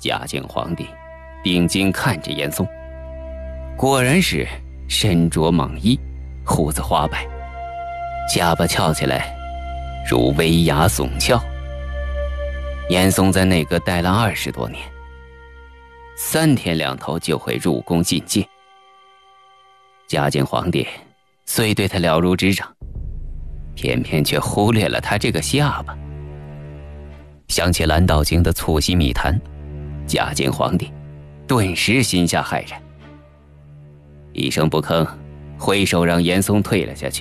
嘉靖皇帝定睛看着严嵩，果然是身着蟒衣，胡子花白，下巴翘起来如威牙耸翘。严嵩在内阁待了20多年，3天2头就会入宫觐见。嘉靖皇帝虽对他了如指掌，偏偏却忽略了他这个下巴。想起蓝道行的促膝密谈，嘉靖皇帝顿时心下骇然，一声不吭，挥手让严嵩退了下去。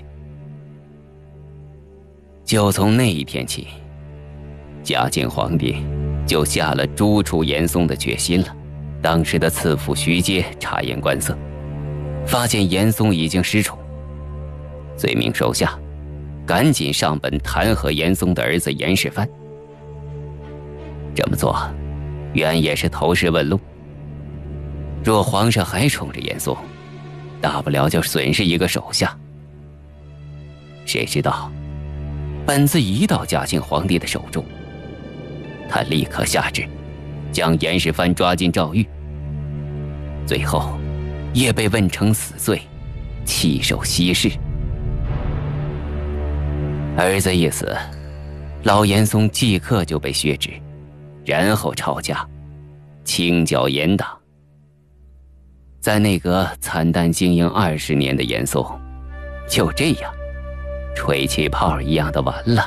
就从那一天起，嘉靖皇帝就下了诛除严嵩的决心了。当时的次辅徐阶察言观色，发现严嵩已经失宠，遂命手下赶紧上本弹劾严嵩的儿子严世蕃。这么做原也是投石问路，若皇上还宠着严嵩，大不了就损失一个手下。谁知道本子一到嘉靖皇帝的手中，他立刻下旨将严世蕃抓进诏狱，最后也被问成死罪，弃守西市。儿子一死，老严嵩即刻就被削职，然后抄家，清剿严党。在内阁惨淡经营20年的严嵩，就这样吹气泡一样的完了。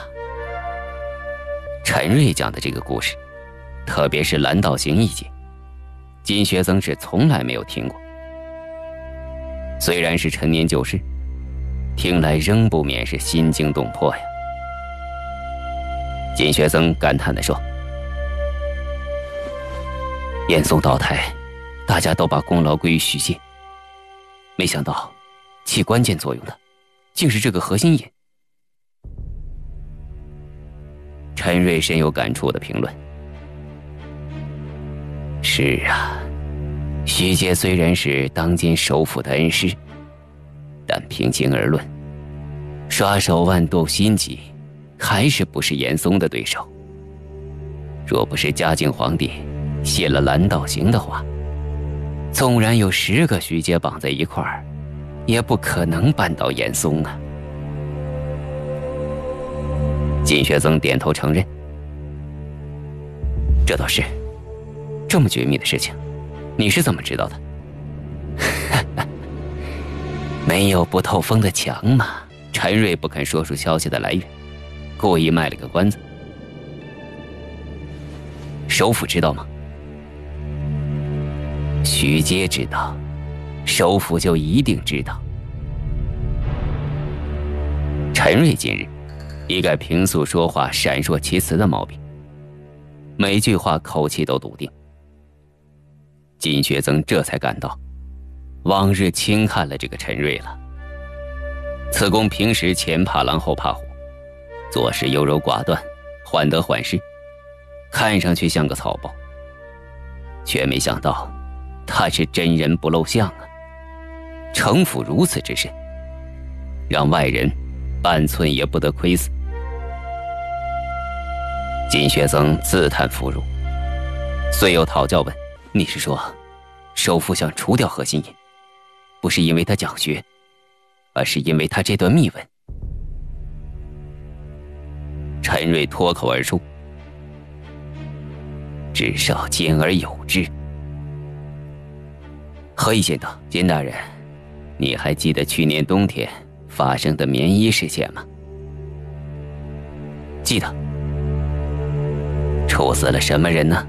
陈瑞讲的这个故事，特别是蓝道行一节，金学曾是从来没有听过。虽然是陈年旧事，听来仍不免是心惊动魄呀。金学曾感叹地说：严嵩倒台，大家都把功劳归于徐阶，没想到起关键作用的竟是这个何心隐。陈瑞深有感触的评论：是啊，徐阶虽然是当今首辅的恩师，但平心而论，耍手腕斗心机，还是不是严嵩的对手。若不是嘉靖皇帝写了蓝道行的话，纵然有10个徐阶绑在一块儿，也不可能扳倒严嵩啊。金学曾点头承认：这倒是，这么绝密的事情，你是怎么知道的？没有不透风的墙嘛。陈瑞不肯说出消息的来源，故意卖了个关子。首辅知道吗？徐阶知道，首辅就一定知道。陈瑞近日一概平素说话闪烁其词的毛病，每句话口气都笃定。金学曾这才感到往日轻看了这个陈瑞了。此公平时前怕狼后怕虎，做事优柔寡断，患得患失，看上去像个草包，却没想到他是真人不露相啊，城府如此之深，让外人半寸也不得窥伺。金学曾自叹弗如，遂又讨教问：你是说首辅想除掉何心隐，不是因为他讲学，而是因为他这段密文？陈瑞脱口而出：至少兼而有之。何以见得？金大人，你还记得去年冬天发生的棉衣事件吗？记得。处死了什么人呢？